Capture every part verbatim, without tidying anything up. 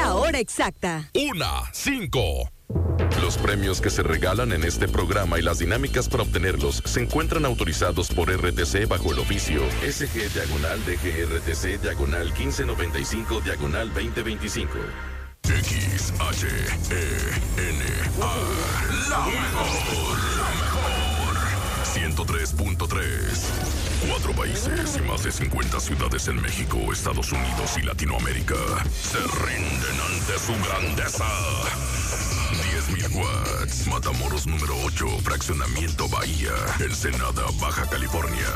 La hora exacta. Una, cinco. Los premios que se regalan en este programa y las dinámicas para obtenerlos se encuentran autorizados por R T C bajo el oficio S G diagonal D G R T C diagonal quince noventa y cinco diagonal veinte veinticinco. X H E N A. La mejor, la mejor. ciento tres punto tres. Cuatro países y más de cincuenta ciudades en México, Estados Unidos y Latinoamérica se rinden ante su grandeza. diez mil watts. Matamoros número ocho, Fraccionamiento Bahía, Ensenada, Baja California.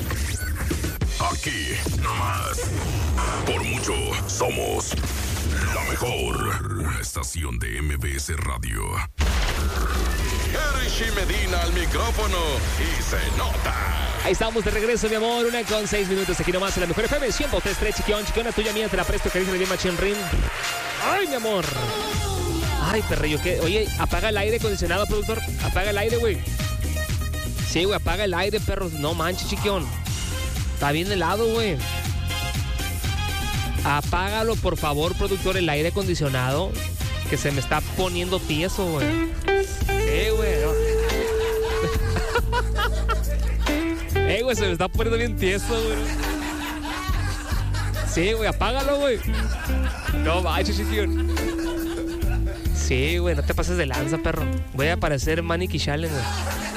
Aquí, nomás. Por mucho, somos la mejor estación de M B S Radio. Erishi Medina al micrófono y se nota. Ahí estamos de regreso, mi amor. Una con seis minutos aquí nomás en la mejor F M. ciento tres punto tres, chiquión, chiquiona tuya mía. Te la presto, que dice bien Machín Rin. Ay, mi amor. Ay, perrillo, ¿qué? Oye, apaga el aire acondicionado, productor. Apaga el aire, güey. Sí, güey, apaga el aire, perro. No manches, chiquión. Está bien helado, güey. Apágalo, por favor, productor, el aire acondicionado. Que se me está poniendo tieso, güey. Sí, güey. Eh, güey, se me está poniendo bien tieso, güey. Sí, güey, apágalo, güey. No manches, chiquión. Sí, güey, no te pases de lanza, perro. Voy a parecer Manny Challenge, güey.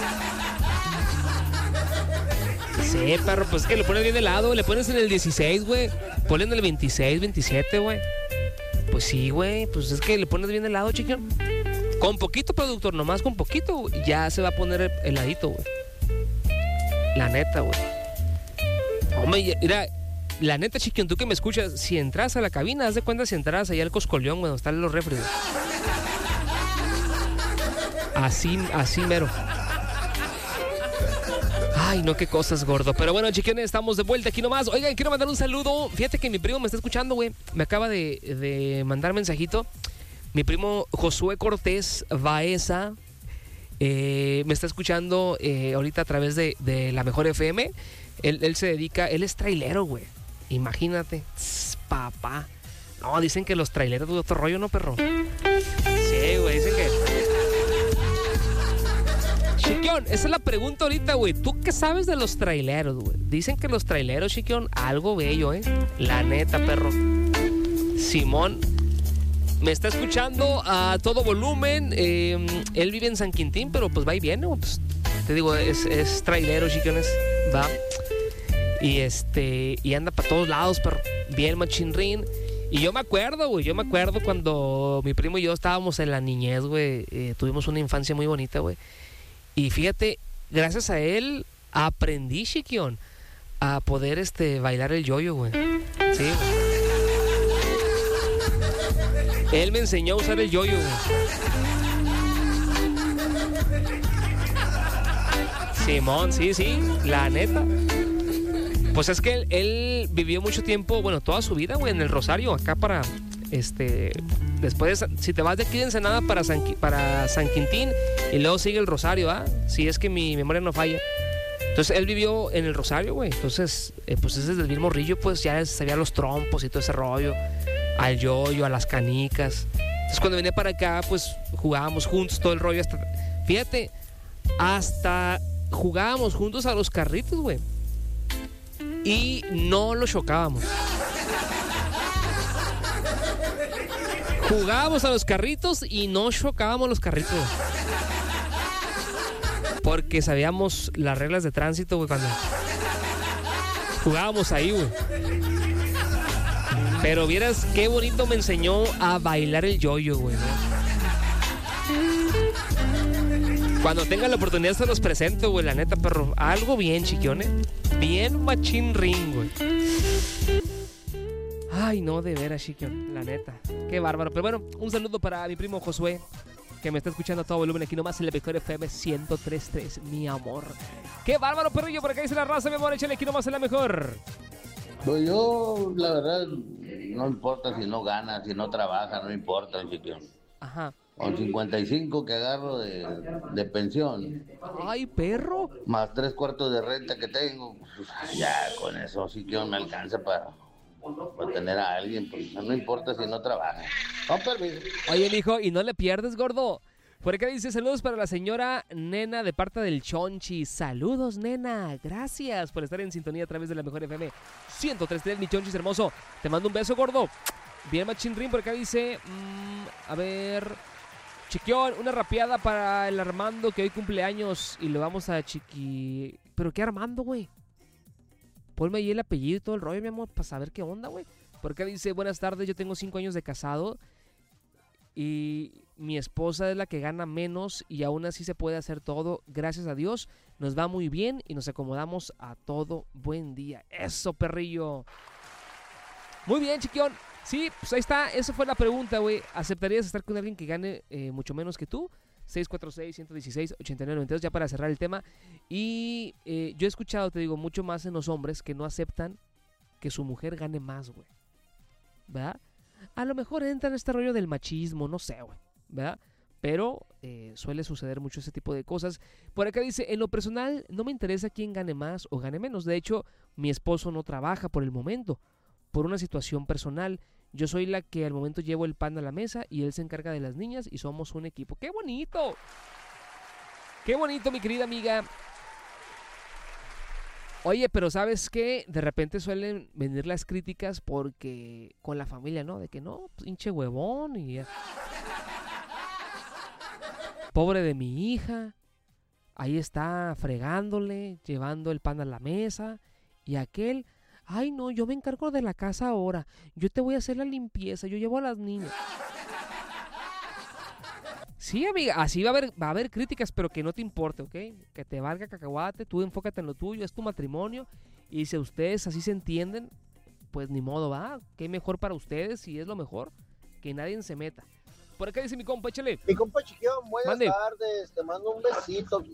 Sí, perro, pues es que le pones bien de lado. Le pones en el dieciséis, güey. Ponle en el veintiséis, veintisiete, güey. Pues sí, güey, pues es que le pones bien de lado, chiquión. Con poquito, productor, nomás con poquito, güey, ya se va a poner heladito, güey. La neta, güey. Hombre, mira, la neta, chiquión, tú que me escuchas, si entras a la cabina, haz de cuenta si entras allá al Coscoleón, güey, donde están los refres, güey. Así, así mero. Ay, no, qué cosas, gordo. Pero bueno, chiquiones, estamos de vuelta aquí nomás. Oigan, quiero mandar un saludo. Fíjate que mi primo me está escuchando, güey. Me acaba de, de mandar mensajito. Mi primo Josué Cortés Baeza eh, me está escuchando eh, ahorita a través de, de la mejor F M. Él, él se dedica, él es trailero, güey. Imagínate. Tss, papá. No, dicen que los traileros de otro rollo, ¿no, perro? Sí, güey, dicen que... Chiquión, esa es la pregunta ahorita, güey. ¿Tú qué sabes de los traileros, güey? Dicen que los traileros, Chiquión, algo bello, ¿eh? La neta, perro. Simón me está escuchando a todo volumen. Eh, él vive en San Quintín, pero pues va y viene, güey. Pues, te digo, es, es trailero, Chiquiones. Va. Y este, y anda para todos lados, perro. Bien machinrín. Y yo me acuerdo, güey, yo me acuerdo cuando mi primo y yo estábamos en la niñez, güey. Eh, tuvimos una infancia muy bonita, güey. Y fíjate, gracias a él aprendí, Chiquión, a poder este, bailar el yoyo, güey. Sí, güey. Él me enseñó a usar el yoyo, güey. Simón, sí, sí, la neta. Pues es que él, él vivió mucho tiempo, bueno, toda su vida, güey, en el Rosario, acá para... Este, después, de, si te vas de aquí de Ensenada para San, para San Quintín y luego sigue el Rosario, ¿ah? Si es que mi memoria no falla. Entonces él vivió en el Rosario, güey. Entonces, eh, pues desde el mismo morrillo, pues ya sabía los trompos y todo ese rollo, al yoyo, a las canicas. Entonces cuando venía para acá, pues jugábamos juntos todo el rollo. Hasta, fíjate, hasta jugábamos juntos a los carritos, güey. Y no los chocábamos. Jugábamos a los carritos y no chocábamos los carritos. Porque sabíamos las reglas de tránsito, güey, cuando jugábamos ahí, güey. Pero vieras qué bonito me enseñó a bailar el yoyo, güey, ¿no? Cuando tenga la oportunidad se los presento, güey, la neta, perro. Algo bien, chiquione. Bien machín ring, güey. Ay, no, de veras, chiquión, la neta. Qué bárbaro. Pero bueno, un saludo para mi primo Josué, que me está escuchando a todo volumen aquí nomás en la mejor F M ciento tres punto tres, mi amor. Qué bárbaro, perrillo, por acá dice la raza, mi amor, échale aquí nomás en la mejor. Pues yo, la verdad, no importa si no gana, si no trabaja, no importa, chiquión. Ajá. Con cincuenta y cinco que agarro de, de pensión. Ay, perro. Más tres cuartos de renta que tengo. Pues, ya con eso, chiquión, me alcanza para... para tener a alguien, pues no importa si no trabaja. Con permiso. Oye, mijo, y no le pierdes, gordo. Por acá dice, saludos para la señora Nena de parte del Chonchi. Saludos, nena. Gracias por estar en sintonía a través de la mejor F M ciento tres punto tres, mi Chonchis hermoso. Te mando un beso, gordo. Bien, Machinrín, por acá dice, mmm, a ver, Chiquión, una rapeada para el Armando que hoy cumple años y le vamos a Chiqui... ¿Pero qué Armando, güey? Ponme ahí el apellido y todo el rollo, mi amor, para saber qué onda, güey. Por acá dice, buenas tardes, yo tengo cinco años de casado y mi esposa es la que gana menos y aún así se puede hacer todo. Gracias a Dios, nos va muy bien y nos acomodamos a todo. Buen día. Eso, perrillo. Muy bien, Chiquión. Sí, pues ahí está. Esa fue la pregunta, güey. ¿Aceptarías estar con alguien que gane eh, mucho menos que tú? seis cuatro seis, uno uno seis, ocho nueve nueve dos, ya para cerrar el tema. Y eh, yo he escuchado, te digo, mucho más en los hombres que no aceptan que su mujer gane más, güey. ¿Verdad? A lo mejor entra en este rollo del machismo, no sé, güey, ¿verdad? Pero eh, suele suceder mucho ese tipo de cosas. Por acá dice, en lo personal no me interesa quién gane más o gane menos. De hecho, mi esposo no trabaja por el momento, por una situación personal. Yo soy la que al momento llevo el pan a la mesa y él se encarga de las niñas y somos un equipo. ¡Qué bonito! ¡Qué bonito, mi querida amiga! Oye, pero ¿sabes qué? De repente suelen venir las críticas porque con la familia, ¿no? De que no, pinche huevón y... Pobre de mi hija, ahí está fregándole, llevando el pan a la mesa y aquel... Ay, no, yo me encargo de la casa ahora, yo te voy a hacer la limpieza, yo llevo a las niñas. Sí, amiga, así va a haber, va a haber críticas, pero que no te importe, ¿ok? Que te valga cacahuate, tú enfócate en lo tuyo, es tu matrimonio. Y si ustedes así se entienden, pues ni modo, va. Qué mejor para ustedes, y es lo mejor, que nadie se meta. Por acá dice mi compa, échale. Mi compa Chiquión, buenas Mande. tardes, te mando un besito.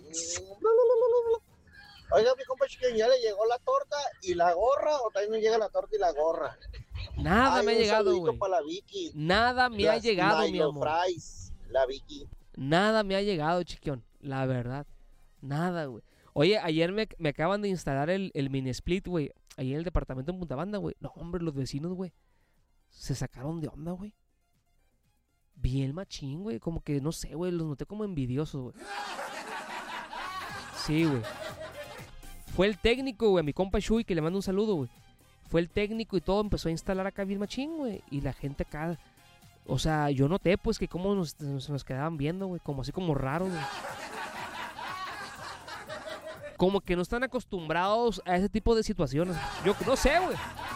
Oiga, mi compa Chiquión, ¿ya le llegó la torta y la gorra o también no llega la torta y la gorra? Nada Ay, me ha un llegado, saludito güey. para la Vicky. Nada me ha Las llegado, mi Nayo amor. Fries, la Vicky. Nada me ha llegado, Chiquión, la verdad. Nada, güey. Oye, ayer me, me acaban de instalar el, el mini split, güey. Ahí en el departamento en Punta Banda, güey. No, hombre, los vecinos, güey. Se sacaron de onda, güey. Bien machín, güey. Como que, no sé, güey. Los noté como envidiosos, güey. Sí, güey. Fue el técnico, güey. A mi compa Shui, que le mando un saludo, güey. Fue el técnico y todo. Empezó a instalar acá bien machín, güey. Y la gente acá... O sea, yo noté, pues, que cómo nos, nos, nos quedaban viendo, güey. Como así como raros, güey. Como que no están acostumbrados a ese tipo de situaciones. Yo no sé, güey.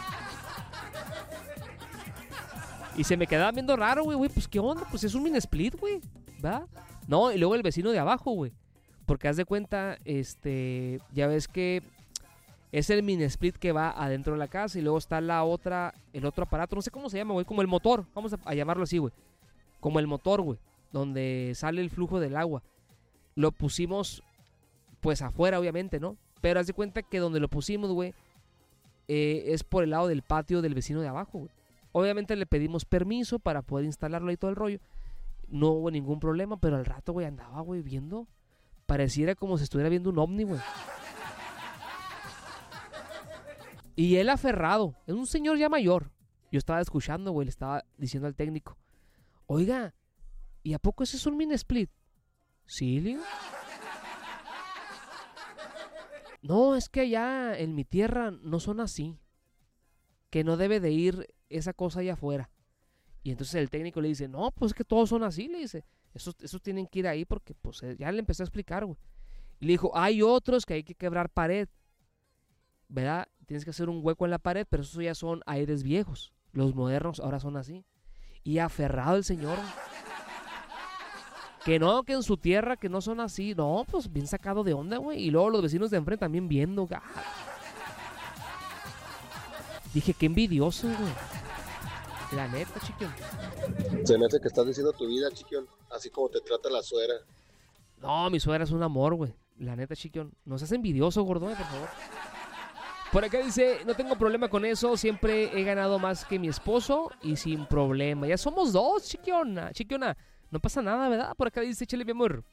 Y se me quedaba viendo raro, güey, güey. Pues, ¿qué onda? Pues es un mini split, güey. ¿Va? No, y luego el vecino de abajo, güey. Porque haz de cuenta, este... Ya ves que es el mini split que va adentro de la casa. Y luego está la otra... El otro aparato, no sé cómo se llama, güey. Como el motor. Vamos a, a llamarlo así, güey. Como el motor, güey. Donde sale el flujo del agua. Lo pusimos... Pues afuera, obviamente, ¿no? Pero haz de cuenta que donde lo pusimos, güey, eh, es por el lado del patio del vecino de abajo, güey. Obviamente le pedimos permiso para poder instalarlo y todo el rollo. No hubo ningún problema, pero al rato, güey, andaba, güey, viendo. Pareciera como si estuviera viendo un ovni, güey. Y él aferrado. Es un señor ya mayor. Yo estaba escuchando, güey, le estaba diciendo al técnico. Oiga, ¿y a poco ese es un mini split? Sí, le digo. No, es que allá en mi tierra no son así. Que no debe de ir esa cosa allá afuera. Y entonces el técnico le dice, no, pues es que todos son así, le dice. Esos, esos tienen que ir ahí porque pues ya le empecé a explicar, güey. Y le dijo, hay otros que hay que quebrar pared. ¿Verdad? Tienes que hacer un hueco en la pared, pero esos ya son aires viejos. Los modernos ahora son así. Y aferrado el señor. Que no, que en su tierra que no son así. No, pues bien sacado de onda, güey. Y luego los vecinos de enfrente también viendo. ¡Ah! Dije, qué envidioso, güey. La neta, Chiquión. Se me hace que estás diciendo tu vida, Chiquión. Así como te trata la suegra. No, mi suegra es un amor, güey. La neta, Chiquión. No seas envidioso, gordón, por favor. Por acá dice, no tengo problema con eso. Siempre he ganado más que mi esposo y sin problema. Ya somos dos, Chiquiona. Chiquiona. No pasa nada, ¿verdad? Por acá dice, échale, mi amor.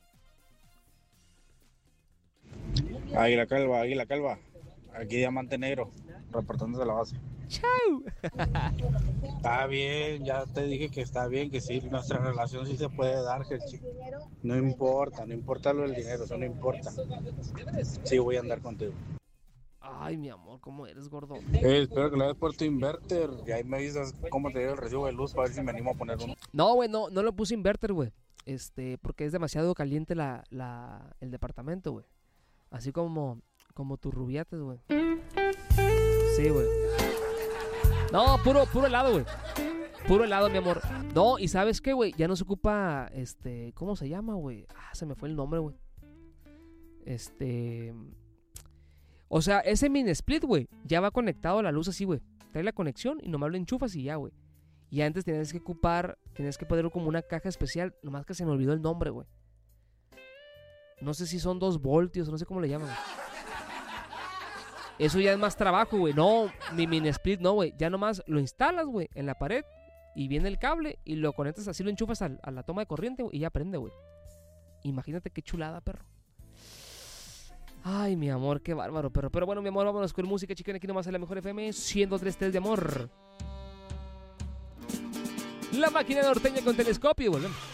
Águila Calva, Águila Calva. Aquí Diamante Negro, reportando de la base. Chau. Está bien, ya te dije que está bien, que sí, nuestra relación sí se puede dar, Hershey. No importa, no importa lo del dinero, eso no importa. Sí voy a andar contigo. Ay, mi amor, ¿cómo eres, gordo? Eh, espero que le hayas puesto inverter y ahí me dices cómo te llega el recibo de luz para ver si me animo a poner uno. No, güey, no, no lo puse inverter, güey. Este, porque es demasiado caliente la, la, el departamento, güey. Así como, como tus rubiates, güey. Sí, güey. No, puro, puro helado, güey. Puro helado, mi amor. No, y ¿sabes qué, güey? Ya no se ocupa, este, ¿cómo se llama, güey? Ah, se me fue el nombre, güey. Este... O sea, ese mini split, güey, ya va conectado a la luz así, güey. Trae la conexión y nomás lo enchufas y ya, güey. Y antes tenías que ocupar, tenías que poner como una caja especial, nomás que se me olvidó el nombre, güey. No sé si son dos voltios, no sé cómo le llaman. Eso ya es más trabajo, güey. No, ni mini split, no, güey. Ya nomás lo instalas, güey, en la pared y viene el cable y lo conectas así, lo enchufas a, a la toma de corriente, güey, y ya prende, güey. Imagínate qué chulada, perro. Ay, mi amor, qué bárbaro, perro. Pero bueno, mi amor, vámonos con música, chica. Aquí nomás en la mejor F M, ciento tres punto tres de amor. La máquina norteña con telescopio, volvemos.